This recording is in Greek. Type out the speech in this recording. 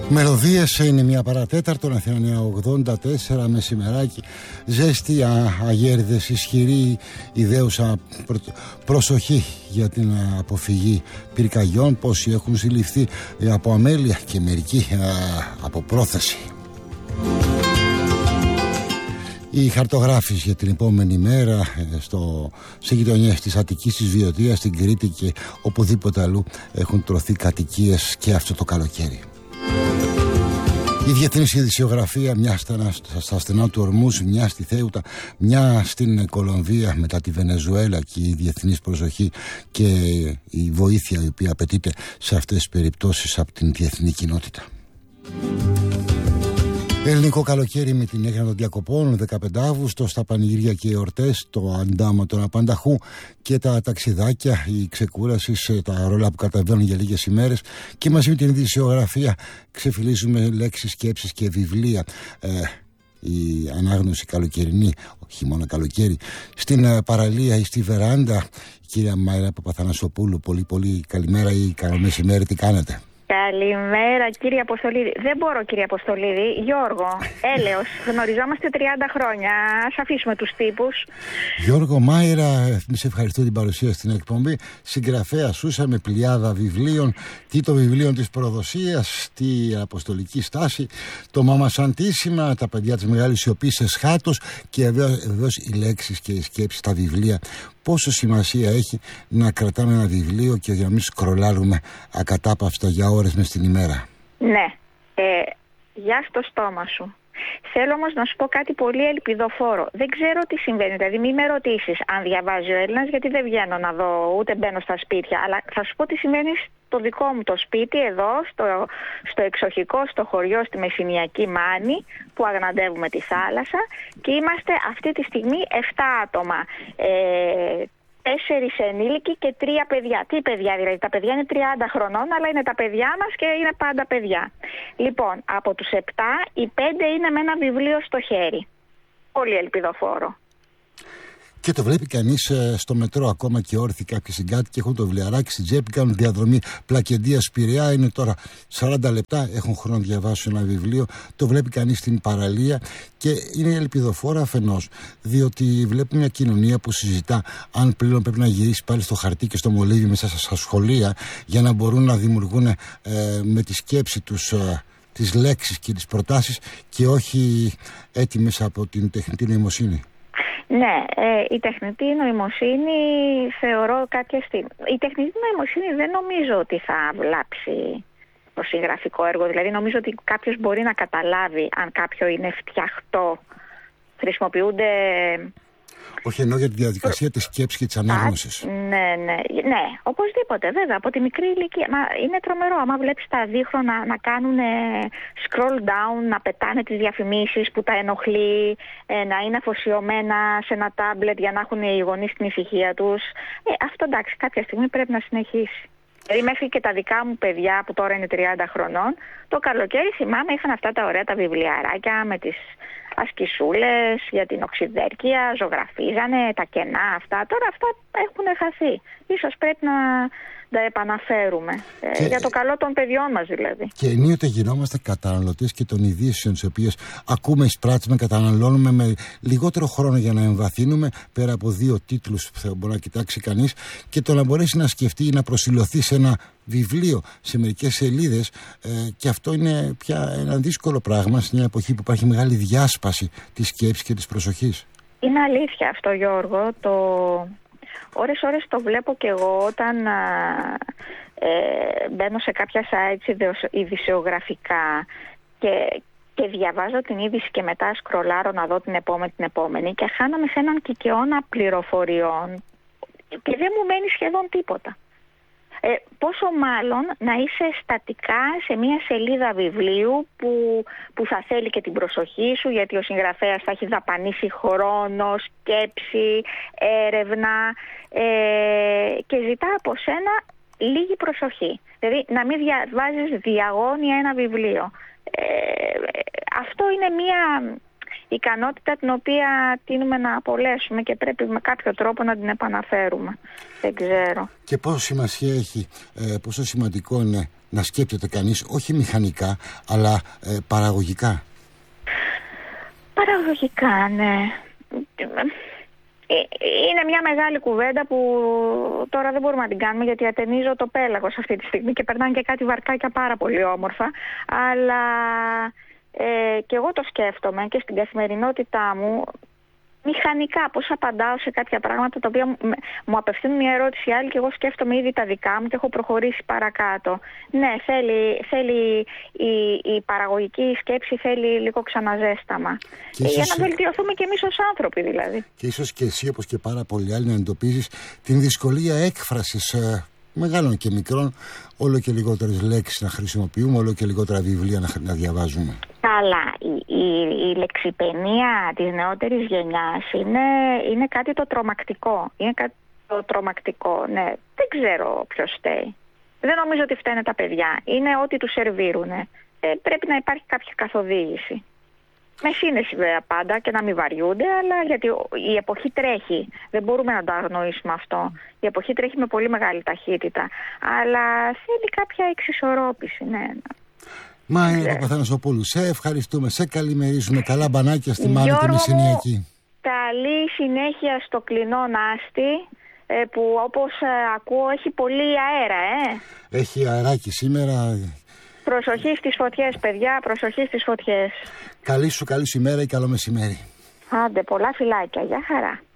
Μελωδίες είναι μια παρατέταρτο, Αθήνα 84 μεσημεράκι. Ζέστη, αγέρδες, ισχυρή ιδέουσα προσοχή για την αποφυγή πυρκαγιών. Πόσοι έχουν συλληφθεί από αμέλεια και μερικοί από πρόθεση. Οι χαρτογράφεις για την επόμενη μέρα σε γειτονιές της Αττικής, της Βιωτίας, στην Κρήτη και οπουδήποτε αλλού έχουν τρωθεί κατοικίες και αυτό το καλοκαίρι. Η διεθνής ειδησιογραφία, μια στα στενά του Ορμούς, μια στη Θέουτα, μια στην Κολομβία μετά τη Βενεζουέλα, και η διεθνής προσοχή και η βοήθεια η οποία απαιτείται σε αυτές τις περιπτώσεις από την διεθνή κοινότητα. Ελληνικό καλοκαίρι με την έγνοια των διακοπών, 15 Αύγουστο, στα πανηγύρια και οι εορτές, το αντάμα των απανταχού και τα ταξιδάκια, η ξεκούραση, τα ρόλα που καταβαίνουν για λίγες ημέρες, και μαζί με την ειδησιογραφία ξεφυλίζουμε λέξεις, σκέψεις και βιβλία. Η ανάγνωση καλοκαιρινή, όχι μόνο καλοκαίρι, στην παραλία ή στη βεράντα. Κυρία Μάιρα Παπαθανασοπούλου, πολύ καλημέρα ή καλό μεσημέρι, τι κάνετε? Καλημέρα κύριε Αποστολίδη. Δεν μπορώ κύριε Αποστολίδη. Γιώργο, έλεος, γνωριζόμαστε 30 χρόνια. Ας αφήσουμε τους τύπους. Γιώργο Μάιρα, σε ευχαριστώ την παρουσία στην εκπομπή. Συγγραφέα Σούσα με πλειάδα βιβλίων. Τι το βιβλίο της προδοσίας, τι αποστολική στάση, το Μάμα Σαντίσιμα, τα παιδιά της Μεγάλης Σιωπής σε σχάτος, και βεβαίως οι λέξεις και οι σκέψεις, τα βιβλία. Πόσο σημασία έχει να κρατάμε ένα βιβλίο και για να μην σκρολάρουμε ακατάπαυστα για ώρες μες την ημέρα. Ναι, γεια στο στόμα σου. Θέλω όμως να σου πω κάτι πολύ ελπιδοφόρο. Δεν ξέρω τι συμβαίνει, δηλαδή μην με ρωτήσεις αν διαβάζει ο Έλληνας, γιατί δεν βγαίνω να δω, ούτε μπαίνω στα σπίτια, αλλά θα σου πω τι συμβαίνει στο δικό μου το σπίτι, εδώ, στο εξοχικό, στο χωριό, στη Μεσσηνιακή Μάνη, που αγναντεύουμε τη θάλασσα, και είμαστε αυτή τη στιγμή 7 άτομα. 4 ενήλικοι και 3 παιδιά. Τι παιδιά δηλαδή? Τα παιδιά είναι 30 χρονών, αλλά είναι τα παιδιά μας και είναι πάντα παιδιά. Λοιπόν, από τους 7, οι 5 είναι με ένα βιβλίο στο χέρι. Πολύ ελπιδοφόρο. Και το βλέπει κανείς στο μετρό, ακόμα και όρθιοι κάποιοι συγκάτοικοι έχουν το βιβλιαράκι στην τσέπη, κάνουν διαδρομή Πλακεντίας Πειραιά, είναι τώρα 40 λεπτά, έχουν χρόνο να διαβάσουν ένα βιβλίο. Το βλέπει κανείς στην παραλία και είναι ελπιδοφόρα αφενός, διότι βλέπουμε μια κοινωνία που συζητά αν πλέον πρέπει να γυρίσει πάλι στο χαρτί και στο μολύβι μέσα στα σχολεία, για να μπορούν να δημιουργούν με τη σκέψη τους τις λέξεις και τις προτάσεις, και όχι έτοιμες από την τεχνητή νοημοσύνη. Ναι, η τεχνητή νοημοσύνη θεωρώ κάποια στιγμή. Η τεχνητή νοημοσύνη δεν νομίζω ότι θα βλάψει το συγγραφικό έργο. Δηλαδή νομίζω ότι κάποιος μπορεί να καταλάβει αν κάποιο είναι φτιαχτό. Χρησιμοποιούνται... Όχι, εννοώ για τη διαδικασία της σκέψης και της ανάγνωσης. Ναι, οπωσδήποτε, βέβαια, από τη μικρή ηλικία. Μα είναι τρομερό, άμα βλέπεις τα δίχρονα να κάνουν scroll down, να πετάνε τις διαφημίσεις που τα ενοχλεί, να είναι αφοσιωμένα σε ένα τάμπλετ για να έχουν οι γονείς την ησυχία τους. Αυτό εντάξει, κάποια στιγμή πρέπει να συνεχίσει. Δηλαδή μέχρι και τα δικά μου παιδιά που τώρα είναι 30 χρονών, το καλοκαίρι θυμάμαι είχαν αυτά τα ωραία τα βιβλιαράκια με τις ασκησούλες για την οξυδέρκεια, ζωγραφίζανε τα κενά αυτά. Τώρα αυτά έχουν χαθεί. Ίσως πρέπει να τα επαναφέρουμε. Για το καλό των παιδιών μας δηλαδή. Και ενίοτε γινόμαστε καταναλωτές και των ειδήσεων, τις οποίες ακούμε, εισπράττουμε, καταναλώνουμε με λιγότερο χρόνο για να εμβαθύνουμε, πέρα από 2 τίτλους που θα μπορεί να κοιτάξει κανείς, και το να μπορέσει να σκεφτεί ή να προσηλωθεί σε ένα βιβλίο, σε μερικές σελίδες, και αυτό είναι πια ένα δύσκολο πράγμα σε μια εποχή που υπάρχει μεγάλη διάσπαση της σκέψης και της προσοχής. Είναι αλήθεια αυτό, Γιώργο. Ώρες το βλέπω και εγώ όταν μπαίνω σε κάποια sites ειδησιογραφικά και διαβάζω την είδηση και μετά σκρολάρω να δω την επόμενη και χάνομαι σε έναν κικαιώνα πληροφοριών και δεν μου μένει σχεδόν τίποτα. Πόσο μάλλον να είσαι στατικά σε μια σελίδα βιβλίου που θα θέλει και την προσοχή σου, γιατί ο συγγραφέας θα έχει δαπανίσει χρόνο, σκέψη, έρευνα και ζητά από σένα λίγη προσοχή. Δηλαδή να μην διαβάζεις διαγώνια ένα βιβλίο. Αυτό είναι μια ικανότητα την οποία τείνουμε να απολέσουμε και πρέπει με κάποιο τρόπο να την επαναφέρουμε. Δεν ξέρω. Και πόσο σημασία έχει, πόσο σημαντικό είναι να σκέπτεται κανείς όχι μηχανικά αλλά παραγωγικά? Παραγωγικά, ναι. Είναι μια μεγάλη κουβέντα που τώρα δεν μπορούμε να την κάνουμε, γιατί ατενίζω το πέλαγος αυτή τη στιγμή και περνάνε και κάτι βαρκάκια πάρα πολύ όμορφα, αλλά και εγώ το σκέφτομαι και στην καθημερινότητά μου μηχανικά, πώς απαντάω σε κάποια πράγματα τα οποία μου απευθύνουν μια ερώτηση άλλη και εγώ σκέφτομαι ήδη τα δικά μου και έχω προχωρήσει παρακάτω. Ναι, θέλει η παραγωγική σκέψη, θέλει λίγο ξαναζέσταμα. Για να βελτιωθούμε κι εμείς ως άνθρωποι δηλαδή. Και ίσως και εσύ, όπως και πάρα πολλοί άλλοι, να εντοπίζεις την δυσκολία έκφρασης μεγάλων και μικρών, όλο και λιγότερες λέξεις να χρησιμοποιούμε, όλο και λιγότερα βιβλία να διαβάζουμε. Καλά, η λεξιπαινία της νεότερης γενιάς είναι κάτι το τρομακτικό. Είναι κάτι το τρομακτικό, ναι. Δεν ξέρω ποιος φταίει. Δεν νομίζω ότι φταίνε τα παιδιά. Είναι ό,τι τους σερβίρουνε. Πρέπει να υπάρχει κάποια καθοδήγηση. Με σύνεση βέβαια πάντα και να μην βαριούνται, αλλά γιατί η εποχή τρέχει. Δεν μπορούμε να το αγνοήσουμε αυτό. Η εποχή τρέχει με πολύ μεγάλη ταχύτητα. Αλλά θέλει κάποια εξισορρόπηση, ναι. Μάια Παπαθανασοπούλου, σε ευχαριστούμε, σε καλημερίζουμε. Καλά μπανάκια στη Μάνη τη Μεσσηνιακή. Καλή συνέχεια στο κλεινό Νάστη, που όπως ακούω έχει πολύ αέρα, Έχει αεράκι σήμερα. Προσοχή στις φωτιές, παιδιά, προσοχή στις φωτιές. Καλή σου ημέρα ή καλό μεσημέρι. Άντε, πολλά φιλάκια, γεια χαρά.